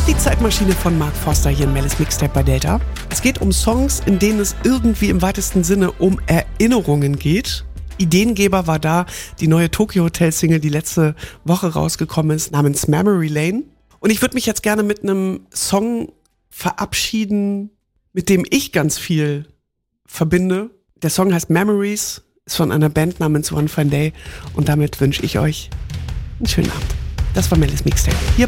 Die Zeitmaschine von Mark Foster hier in Mellis Mixtape bei Delta. Es geht um Songs, in denen es irgendwie im weitesten Sinne um Erinnerungen geht. Ideengeber war da die neue Tokyo Hotel Single, die letzte Woche rausgekommen ist, namens Memory Lane. Und ich würde mich jetzt gerne mit einem Song verabschieden, mit dem ich ganz viel verbinde. Der Song heißt Memories, ist von einer Band namens One Fine Day und damit wünsche ich euch einen schönen Abend. Das war Mellis Mixtape hier